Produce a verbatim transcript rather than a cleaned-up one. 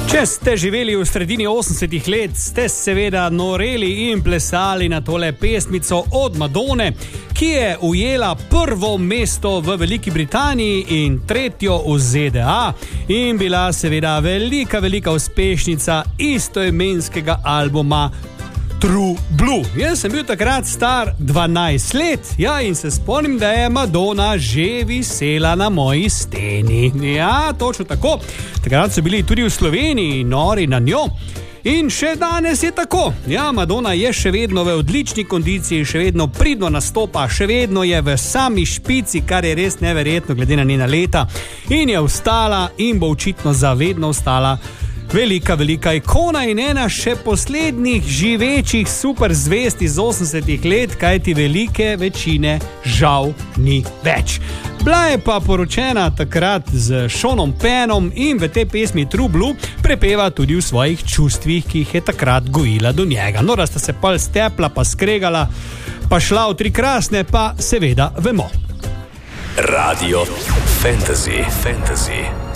Če ste živeli v sredini osemdesetih let, ste seveda noreli in plesali na tole pesmico od Madone, ki je ujela prvo mesto v Veliki Britaniji in tretjo v Z D A in bila seveda velika, velika uspešnica istoimenskega albuma True Blue. Jaz sem bil takrat star dvanajst let, ja, in se spomnim, da je Madonna že visela na moji steni. Ja, točno tako. Takrat so bili tudi v Sloveniji nori na njo. In še danes je tako. Ja, Madonna je še vedno v odlični kondiciji, še vedno pridno nastopa, še vedno je v sami špici, kar je res neverjetno glede na njena leta. In je vstala in bo očitno zavedno vstala. Velika, velika ikona in ena še poslednjih živečih superzvest iz osemdesetih let, kajti velike večine žal ni več. Bila je pa poročena takrat z Seanom Pennom in v tej pesmi True Blue prepeva tudi v svojih čustvih, ki jih je takrat gojila do njega. No, da sta se pol stepla, pa skregala, pa šla v tri krasne, pa seveda vemo. Radio Fantasy, Fantasy.